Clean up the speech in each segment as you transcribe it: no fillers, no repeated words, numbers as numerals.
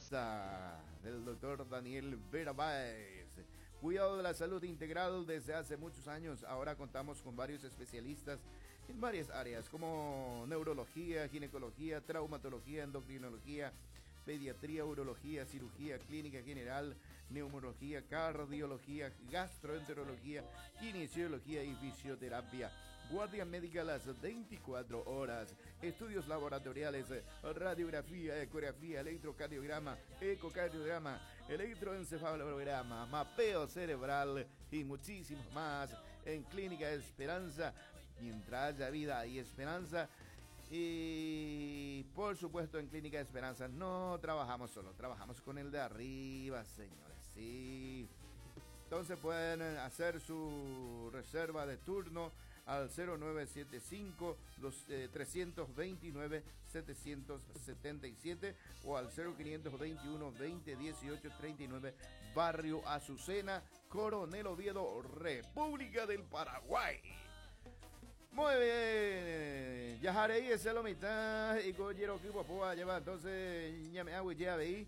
Vista del doctor Daniel Vera Báez. Cuidado de la salud integral desde hace muchos años. Ahora contamos con varios especialistas en varias áreas como neurología, ginecología, traumatología, endocrinología, pediatría, urología, cirugía clínica general, neumología, cardiología, gastroenterología, kinesiología y fisioterapia. Guardia médica a las 24 horas. Estudios laboratoriales, radiografía, ecografía, electrocardiograma, ecocardiograma, electroencefalograma, mapeo cerebral y muchísimos más en Clínica Esperanza. Mientras haya vida y esperanza. Y por supuesto en Clínica Esperanza no trabajamos solo, trabajamos con el de arriba, señores. Sí. Entonces pueden hacer su reserva de turno al 0975 329 777 o al 0521 20 18 39, Barrio Azucena, Coronel Oviedo, República del Paraguay. Muy bien, ya haré ese lo mitad y con quiero que pueda llevar entonces ya me hago ya veí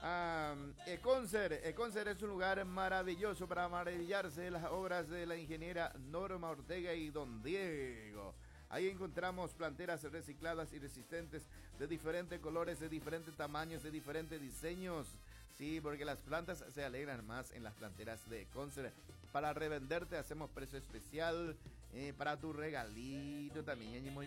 Econcer es un lugar maravilloso para maravillarse de las obras de la ingeniera Norma Ortega y don Diego. Ahí encontramos planteras recicladas y resistentes de diferentes colores, de diferentes tamaños, de diferentes diseños. Sí, porque las plantas se alegran más en las planteras de Econcer. Para revenderte hacemos precio especial. Para tu regalito también muy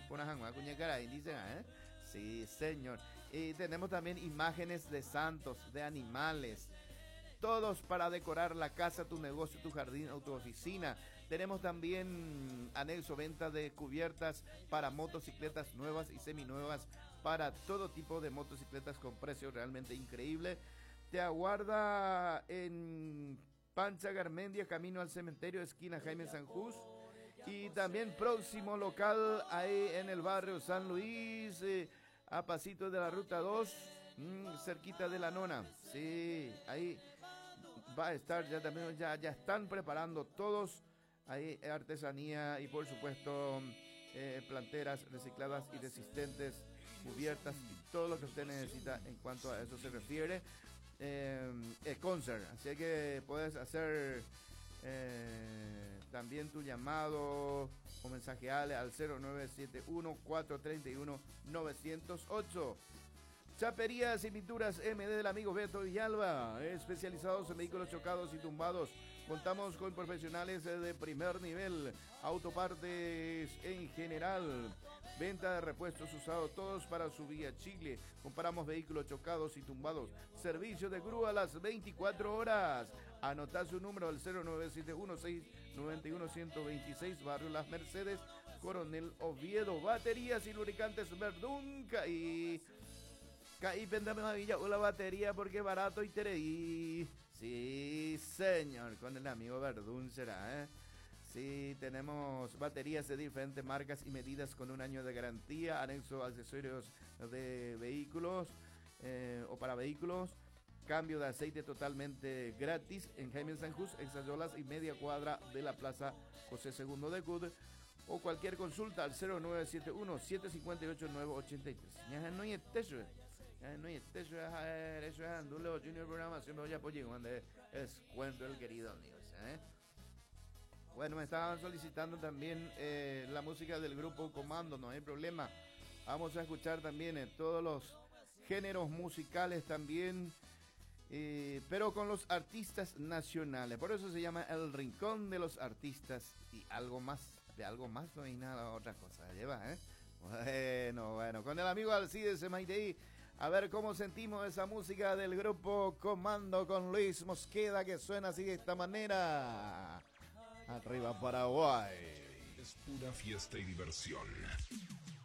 dice, sí señor. Y tenemos también imágenes de santos, de animales, todos para decorar la casa, tu negocio, tu jardín o tu oficina. Tenemos también anexo venta de cubiertas para motocicletas nuevas y seminuevas, para todo tipo de motocicletas con precio realmente increíble. Te aguarda en Pancha Garmendia, camino al cementerio, esquina Jaime Sanjús. Y también próximo local ahí en el barrio San Luis, a pasito de la ruta 2, cerquita de la Nona. Sí, ahí va a estar, ya también ya están preparando todos ahí artesanía y por supuesto planteras recicladas y resistentes, cubiertas y todo lo que usted necesita en cuanto a eso se refiere. Concert, así que puedes hacer también tu llamado o mensaje al 0971 431 908. Chaperías y pinturas MD del amigo Beto Villalba, especializados en vehículos chocados y tumbados. Contamos con profesionales de primer nivel, autopartes en general, venta de repuestos usados todos para su vía Chile. Compramos vehículos chocados y tumbados, servicio de grúa a las 24 horas. Anotá su número al 0971 691 126, Barrio Las Mercedes, Coronel Oviedo. Baterías y lubricantes Verdunca y pendame una villa o la batería porque barato y tereí. Sí, señor, con el amigo Verdún será, Sí, tenemos baterías de diferentes marcas y medidas con un año de garantía, anexo accesorios de vehículos o para vehículos, cambio de aceite totalmente gratis en Jaime Sanjús, Exayolas y media cuadra de la Plaza José II de Cud. O cualquier consulta al 0971 758 983. Ya no hay eso. No hay eso es Andulo Junior Programación, pero ya pues llegó donde es cuento el querido amigo. Bueno, me estaban solicitando también la música del grupo Comando, no hay problema. Vamos a escuchar también todos los géneros musicales también, pero con los artistas nacionales. Por eso se llama El Rincón de los Artistas y algo más. De algo más no hay nada, otra cosa. Lleva, Bueno, con el amigo Alcides Maitei, a ver cómo sentimos esa música del grupo Comando con Luis Mosqueda que suena así de esta manera. Arriba Paraguay. Es pura fiesta y diversión.